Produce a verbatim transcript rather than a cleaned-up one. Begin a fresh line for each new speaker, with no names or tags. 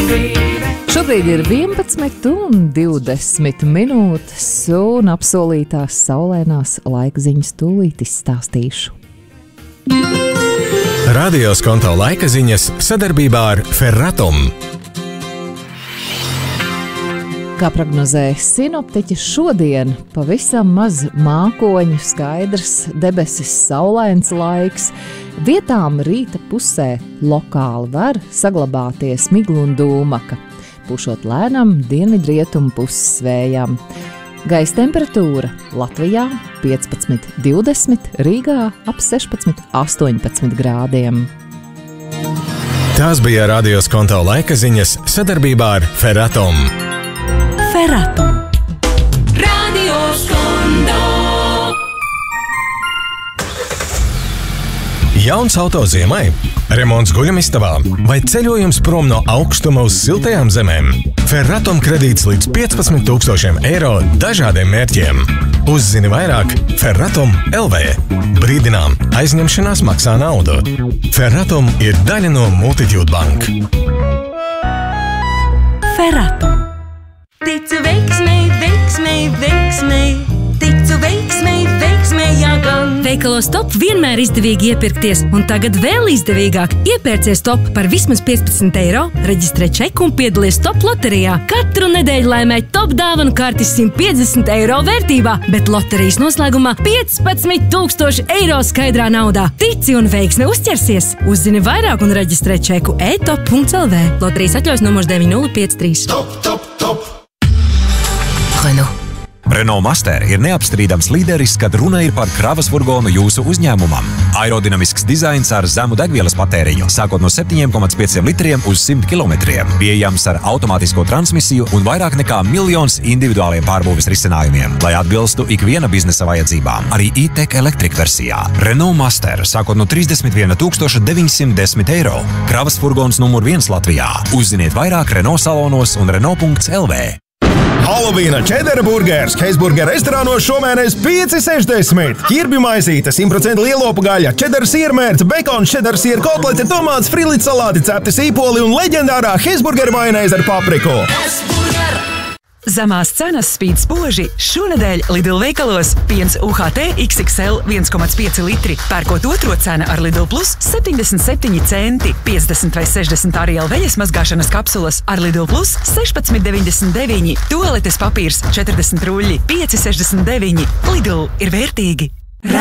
Šobrīd ir vienpadsmit un divdesmit minūtes, un apsolītās saulainās laika ziņas tūlīt izstāstīšu.
Radio Skonto laika ziņas sadarbībā ar Ferratum.
Kā prognozēja sinoptiķi, šodien pavisam maz mākoņu, skaidrs debesis, saulains laiks. Vietām rīta pusē lokāli var saglabāties migla un dūmaka, pušot lēnam dienvidrietumu puses vējām. Gaisa temperatūra Latvijā piecpadsmit divdesmit, Rīgā ap sešpadsmit astoņpadsmit grādiem.
Tās bija Radio Skonto laika ziņas sadarbībā ar Ferratum.
Ferratum.
Radio Skonto.
Jauns auto ziemai, remonts guļamistabā vai ceļojums prom no augstuma uz siltajām zemēm. Ferratum kredīts līdz piecpadsmit tūkstošiem eiro dažādiem mērķiem. Uzzini vairāk Ferratum L V. Brīdinām, aizņemšanās maksā naudu. Ferratum ir daļa no Multitude Bank.
Ferratum.
Ticu veiksmei, veiksmei, veiksmei. Ticu veiksmei, veiksmei, jā gan.
Veikalos Top vienmēr izdevīgi iepirkties, un tagad vēl izdevīgāk. Iepērcies Top par vismaz piecpadsmit eiro, reģistrē čeku un piedalies Top loterijā. Katru nedēļu laimē Top dāvanu karti simt piecdesmit eiro vērtībā, bet loterijas noslēgumā piecpadsmit tūkstoši eiro skaidrā naudā. Tici un veiksme uzķersies! Uzzini vairāk un reģistrē čeku e top punkts l v. Loterijas atļaujas numurs deviņi nulle pieci trīs.
Top, top, top!
Renault.
Renault Master ir neapstrīdams līderis, kad runa ir par kravas furgonu jūsu uzņēmumam. Aerodinamisks dizains ar zemu degvielas patēriņu, sākot no septiņi komats pieci litriem uz simt kilometriem, pieejams ar automātisko transmisiju un vairāk nekā miljons individuāliem pārbūves risinājumiem, lai atbilstu ikviena biznesa vajadzībām, arī e-tech Electric versijā. Renault Master, sākot no trīsdesmit viena tūkstoša deviņsimt desmit eiro. Kravas furgons numur viens Latvijā. Uzziniet vairāk Renault salonos un Renault punkts l v.
Halovīna čedera burgers Heisburger restorānos šomēnes pieci sešdesmit. Ķirbju maizīte, simt procenti lielopu gaļa, čedera siermērce, bekons, čedera siera kotlete, tomāts, frīlīts salāti, cepti sīpoli un leģendārā Heisburger majonēze ar papriku.
Zemās cenas spīd spoži. Šonedēļ Lidl veikalos piens U H T X X L viens komats pieci litri. Pērkot otro cena ar Lidl Plus septiņdesmit septiņi centi. piecdesmit vai sešdesmit Ariel veļas mazgāšanas kapsulas ar Lidl Plus sešpadsmit deviņdesmit deviņi. Tualetes papīrs četrdesmit ruļļi pieci sešdesmit deviņi. Lidl ir vērtīgi.